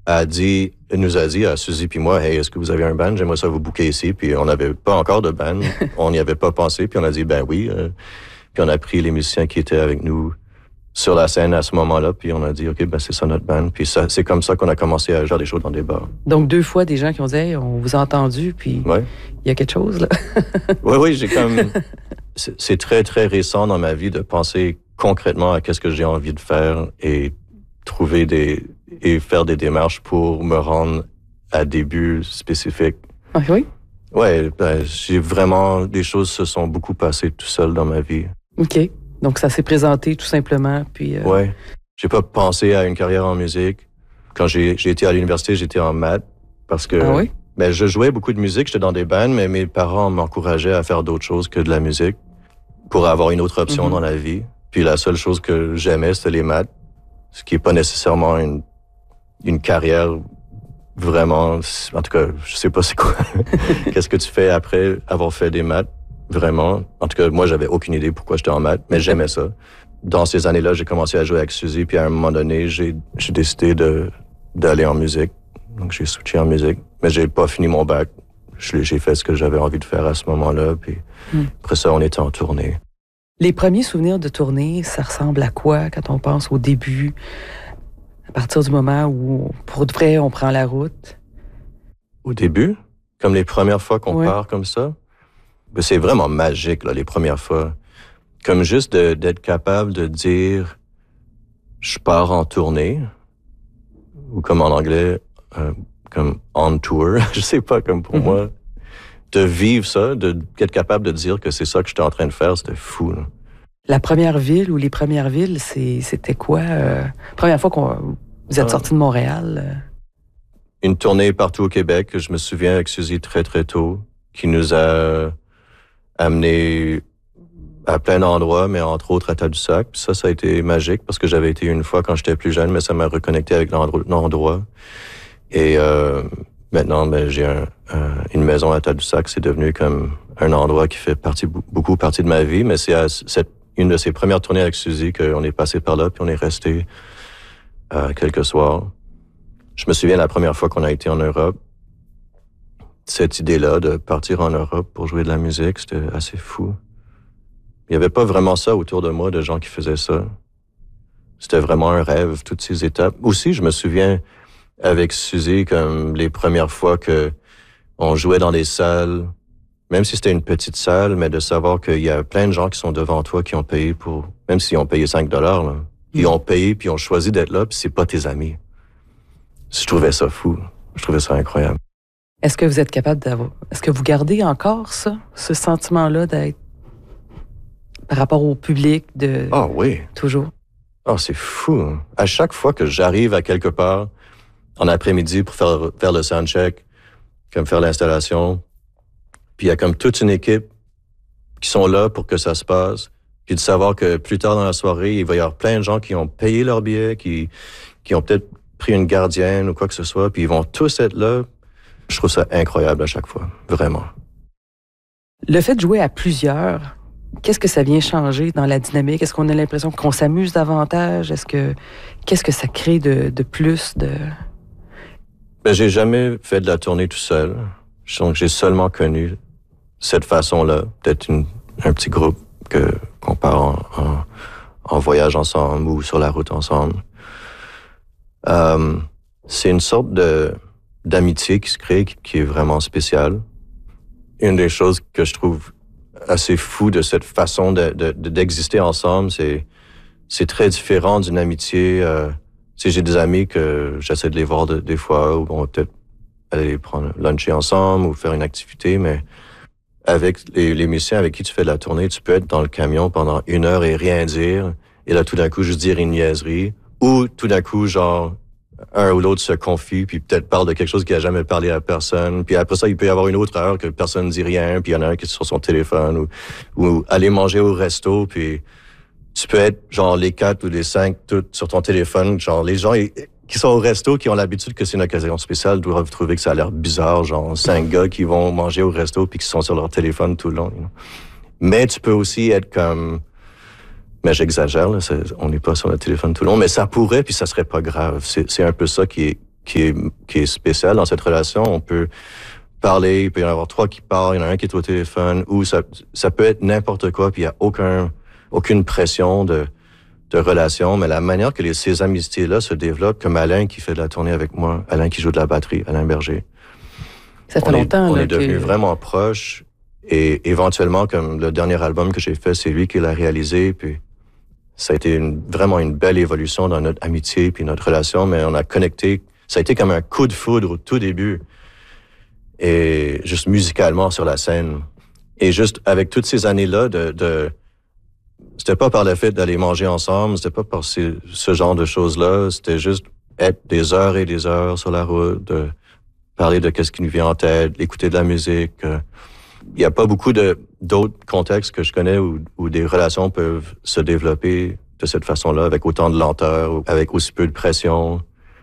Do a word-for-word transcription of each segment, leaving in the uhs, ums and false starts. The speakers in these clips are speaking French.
a dit, elle nous a dit à Suzy puis moi, « Hey, est-ce que vous avez un band? J'aimerais ça vous booker ici. » Puis on n'avait pas encore de band. On n'y avait pas pensé. Puis on a dit, ben oui. Euh, puis on a pris les musiciens qui étaient avec nous sur la scène à ce moment-là. Puis on a dit, OK, ben c'est ça notre band. Puis ça, c'est comme ça qu'on a commencé à jouer des shows dans des bars. Donc deux fois, des gens qui ont dit, hey, on vous a entendu, puis il ouais. y a quelque chose, là. oui, oui, j'ai comme... C'est, c'est très, très récent dans ma vie de penser concrètement à qu'est-ce que j'ai envie de faire et trouver des... et faire des démarches pour me rendre à des buts spécifiques. Ah oui? Ouais, ben, j'ai vraiment... Les choses se sont beaucoup passées tout seul dans ma vie. OK. Donc, ça s'est présenté tout simplement, puis... Euh... Ouais. J'ai pas pensé à une carrière en musique. Quand j'ai, j'ai été à l'université, j'étais en maths parce que... Ah oui? Ben, je jouais beaucoup de musique, j'étais dans des bands, mais mes parents m'encourageaient à faire d'autres choses que de la musique pour avoir une autre option mm-hmm. dans la vie. Puis la seule chose que j'aimais, c'était les maths, ce qui est pas nécessairement une, une carrière vraiment... En tout cas, je sais pas c'est quoi. Qu'est-ce que tu fais après avoir fait des maths, vraiment? En tout cas, moi, j'avais aucune idée pourquoi j'étais en maths, mais j'aimais ça. Dans ces années-là, j'ai commencé à jouer avec Suzy, puis à un moment donné, j'ai, j'ai décidé de, d'aller en musique. Donc, j'ai switché en musique. Mais j'ai pas fini mon bac. J'ai fait ce que j'avais envie de faire à ce moment-là, puis mm. après ça, on était en tournée. Les premiers souvenirs de tournée, ça ressemble à quoi quand on pense au début, à partir du moment où, pour de vrai, on prend la route? Au début? Comme les premières fois qu'on ouais. part comme ça? Ben, c'est vraiment magique, là, les premières fois. Comme juste de, d'être capable de dire « je pars en tournée », ou comme en anglais, euh, comme « on tour », je sais pas, comme pour mm-hmm. moi. De vivre ça, de, d'être capable de dire que c'est ça que j'étais en train de faire, c'était fou, là. La première ville ou les premières villes, c'est, c'était quoi? Euh, première fois qu'on vous êtes ah. sorti de Montréal? Euh... Une tournée partout au Québec, je me souviens avec Suzy très, très tôt, qui nous a amenés à plein d'endroits, mais entre autres à Tadoussac. Puis ça, ça a été magique parce que j'avais été une fois quand j'étais plus jeune, mais ça m'a reconnecté avec l'endroit. Et euh, maintenant, ben, j'ai un, un, une maison à Tadoussac. C'est devenu comme un endroit qui fait partie, beaucoup partie de ma vie, mais c'est à cette, une de ces premières tournées avec Suzy qu'on est passé par là, puis on est resté euh, quelques soirs. Je me souviens la première fois qu'on a été en Europe, cette idée-là de partir en Europe pour jouer de la musique, c'était assez fou. Il n'y avait pas vraiment ça autour de moi, de gens qui faisaient ça. C'était vraiment un rêve, toutes ces étapes. Aussi, je me souviens avec Suzy, comme les premières fois que on jouait dans des salles, même si c'était une petite salle, mais de savoir qu'il y a plein de gens qui sont devant toi qui ont payé pour... Même s'ils ont payé cinq dollars, là, ils ont payé puis ils ont choisi d'être là, puis c'est pas tes amis. Je trouvais ça fou. Je trouvais ça incroyable. Est-ce que vous êtes capable d'avoir... Est-ce que vous gardez encore ça, ce sentiment-là d'être par rapport au public de... Ah oui. Toujours. Ah, oh, c'est fou. À chaque fois que j'arrive à quelque part, en après-midi pour faire, faire le soundcheck, comme faire l'installation, puis il y a comme toute une équipe qui sont là pour que ça se passe, puis de savoir que plus tard dans la soirée, il va y avoir plein de gens qui ont payé leur billet, qui, qui ont peut-être pris une gardienne ou quoi que ce soit, puis ils vont tous être là. Je trouve ça incroyable à chaque fois, vraiment. Le fait de jouer à plusieurs, qu'est-ce que ça vient changer dans la dynamique? Est-ce qu'on a l'impression qu'on s'amuse davantage? Est-ce que qu'est-ce que ça crée de, de plus de... Ben, j'ai jamais fait de la tournée tout seul. Donc, j'ai seulement connu cette façon-là. Peut-être une, un petit groupe que, qu'on part en, en, en voyage ensemble ou sur la route ensemble. Euh, c'est une sorte de, d'amitié qui se crée, qui, qui est vraiment spéciale. Une des choses que je trouve assez fou de cette façon de, de, de, d'exister ensemble, c'est, c'est très différent d'une amitié... Euh, Tu sais, j'ai des amis que j'essaie de les voir de, des fois, où on va peut-être aller prendre luncher ensemble ou faire une activité, mais avec les, les musiciens avec qui tu fais de la tournée, tu peux être dans le camion pendant une heure et rien dire, et là, tout d'un coup, juste dire une niaiserie, ou tout d'un coup, genre, un ou l'autre se confie, puis peut-être parle de quelque chose qui a jamais parlé à personne, puis après ça, il peut y avoir une autre heure que personne ne dit rien, puis il y en a un qui est sur son téléphone, ou, ou aller manger au resto, puis... Tu peux être, genre, les quatre ou les cinq, tout sur ton téléphone. Genre, les gens qui sont au resto, qui ont l'habitude que c'est une occasion spéciale, doivent trouver que ça a l'air bizarre. Genre, cinq gars qui vont manger au resto puis qui sont sur leur téléphone tout le long. You know? Mais tu peux aussi être comme... Mais j'exagère, là. C'est... On n'est pas sur le téléphone tout le long. Mais ça pourrait, puis ça serait pas grave. C'est, c'est un peu ça qui est, qui est, qui est spécial dans cette relation. On peut parler, il peut y en avoir trois qui parlent, il y en a un qui est au téléphone, ou ça, ça peut être n'importe quoi, puis il n'y a aucun, aucune pression de, de relation, mais la manière que les, ces amitiés-là se développent, comme Alain qui fait de la tournée avec moi, Alain qui joue de la batterie, Alain Berger. Ça fait on longtemps. Est, on là, est devenus que... vraiment proches, et éventuellement, comme le dernier album que j'ai fait, c'est lui qui l'a réalisé, puis ça a été une, vraiment une belle évolution dans notre amitié puis notre relation, mais on a connecté, ça a été comme un coup de foudre au tout début, et juste musicalement sur la scène. Et juste avec toutes ces années-là, de, de c'était pas par le fait d'aller manger ensemble, c'était pas par ces, ce genre de choses-là, c'était juste être des heures et des heures sur la route, de parler de qu'est-ce qui nous vient en tête, écouter de la musique. Il n'y a pas beaucoup de, d'autres contextes que je connais où, où des relations peuvent se développer de cette façon-là, avec autant de lenteur, avec aussi peu de pression.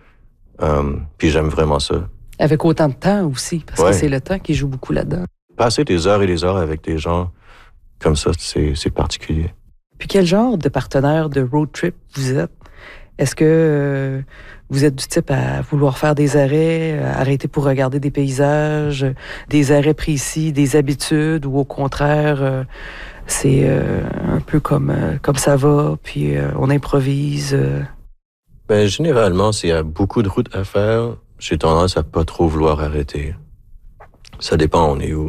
Um, puis j'aime vraiment ça. Avec autant de temps aussi, parce ouais. que c'est le temps qui joue beaucoup là-dedans. Passer des heures et des heures avec des gens comme ça, c'est, c'est particulier. Puis quel genre de partenaire de road trip vous êtes? Est-ce que euh, vous êtes du type à vouloir faire des arrêts, à arrêter pour regarder des paysages, des arrêts précis, des habitudes, ou au contraire, euh, c'est euh, un peu comme, euh, comme ça va, puis euh, on improvise? Euh... Ben, généralement, s'il y a beaucoup de routes à faire, j'ai tendance à pas trop vouloir arrêter. Ça dépend, on est où.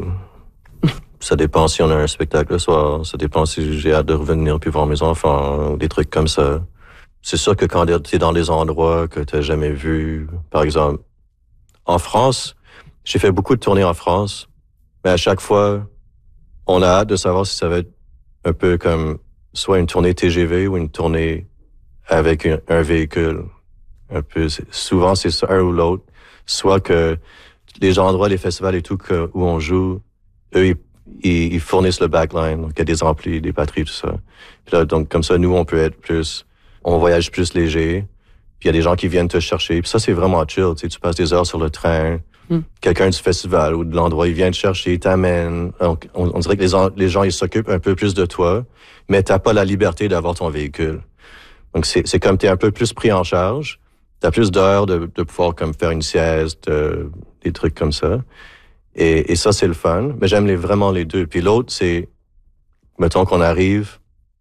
Ça dépend si on a un spectacle le soir. Ça dépend si j'ai hâte de revenir puis voir mes enfants, ou des trucs comme ça. C'est sûr que quand t'es dans des endroits que t'as jamais vus, par exemple, en France, j'ai fait beaucoup de tournées en France, mais à chaque fois, on a hâte de savoir si ça va être un peu comme soit une tournée T G V ou une tournée avec un, un véhicule. Un peu, c'est, souvent, c'est ça, un ou l'autre. Soit que les endroits, les festivals et tout que, où on joue, eux, ils, ils, ils fournissent le backline. Donc, il y a des amplis, des batteries, tout ça. Puis là, donc, comme ça, nous, on peut être plus, on voyage plus léger. Puis il y a des gens qui viennent te chercher. Puis ça, c'est vraiment chill. Tu sais, tu passes des heures sur le train. Mm. Quelqu'un du festival ou de l'endroit, il vient te chercher, il t'amène. On, on, on dirait que les, les gens, ils s'occupent un peu plus de toi, mais t'as pas la liberté d'avoir ton véhicule. Donc, c'est, c'est comme t'es un peu plus pris en charge. T'as plus d'heures de, de pouvoir comme faire une sieste, euh, des trucs comme ça. Et, et ça, c'est le fun. Mais j'aime les, vraiment les deux. Puis l'autre, c'est, mettons qu'on arrive,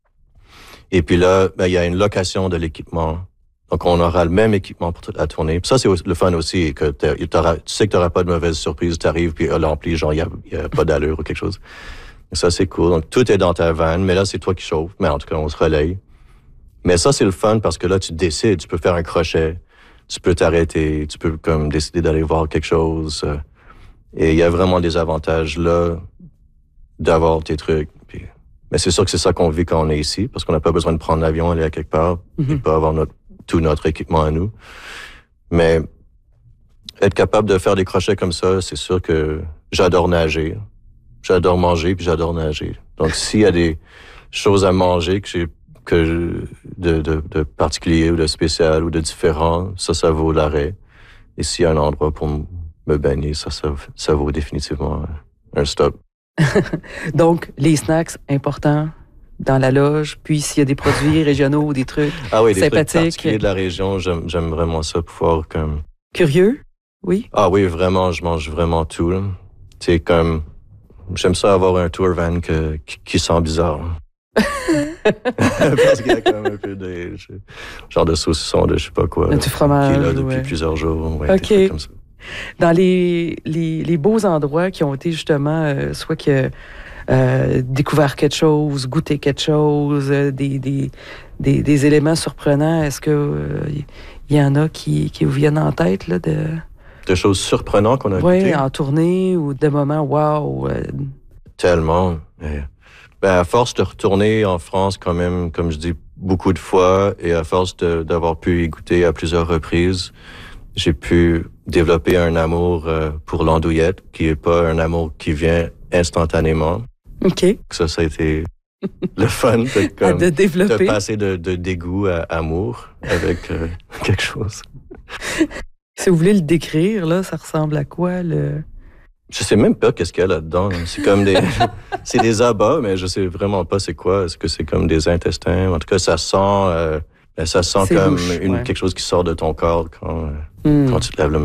et puis là, ben, il y a une location de l'équipement. Donc, on aura le même équipement pour toute la tournée. Puis ça, c'est le fun aussi, que tu sais que tu n'auras pas de mauvaise surprise. Tu arrives, puis l'ampli, genre, il n'y a, a pas d'allure ou quelque chose. Et ça, c'est cool. Donc, tout est dans ta vanne, mais là, c'est toi qui chauffes. Mais en tout cas, on se relaye. Mais ça, c'est le fun parce que là, tu décides. Tu peux faire un crochet. Tu peux t'arrêter. Tu peux comme décider d'aller voir quelque chose. Et il y a vraiment des avantages là d'avoir tes trucs. Puis, mais c'est sûr que c'est ça qu'on vit quand on est ici, parce qu'on n'a pas besoin de prendre l'avion, aller à quelque part, mm-hmm. et pas avoir notre tout notre équipement à nous. Mais être capable de faire des crochets comme ça, c'est sûr que j'adore nager. J'adore manger, puis j'adore nager. Donc, s'il y a des choses à manger que j'ai que je, de, de, de particulier ou de spécial ou de différent, ça, ça vaut l'arrêt. Et s'il y a un endroit pour me baigner, ça, ça, ça vaut définitivement un stop. Donc, les snacks, importants dans la loge, puis s'il y a des produits régionaux ou des trucs ah oui, des sympathiques. Trucs particuliers de la région, j'aime, j'aime vraiment ça, pouvoir comme... Curieux, oui? Ah oui, vraiment, je mange vraiment tout. Tu sais, comme... J'aime ça avoir un tour van que, qui, qui sent bizarre. Parce qu'il y a quand même un peu de... genre de saucisson de je sais pas quoi. Du fromage, qui est là depuis ouais. plusieurs jours. Ouais, OK. des trucs comme ça. Dans les, les, les beaux endroits qui ont été justement, euh, soit que euh, découvert quelque chose, goûté quelque chose, euh, des, des, des, des éléments surprenants, est-ce que euh, y en a qui, qui vous viennent en tête, là, de... De choses surprenantes qu'on a ouais, goûtées? Oui, en tournée ou de moments, wow! Euh... Tellement. Ben, à force de retourner en France quand même, comme je dis, beaucoup de fois, et à force de, d'avoir pu y goûter à plusieurs reprises, j'ai pu développer un amour euh, pour l'andouillette, qui est pas un amour qui vient instantanément. OK. Ça, ça a été le fun de, comme, de développer. De passer de, de dégoût à amour avec euh, quelque chose. Si vous voulez le décrire, là, ça ressemble à quoi, le... Je sais même pas qu'est-ce qu'il y a là-dedans. C'est comme des... c'est des abats, mais je sais vraiment pas c'est quoi. Est-ce que c'est comme des intestins? En tout cas, ça sent... Euh, Ben, ça sent C'est comme louche, une, ouais. quelque chose qui sort de ton corps quand, Mm. quand tu te lèves le